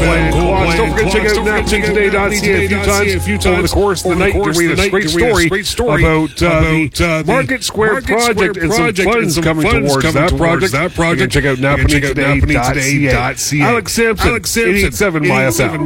Land Clocks. Don't forget to check out NapNewsToday.ca a few times over the course of the night. You can read a great story about the Market Square project and some funds coming towards that project. You can check out NapNewsToday.ca. Alex Sampson, 88.7 My FM.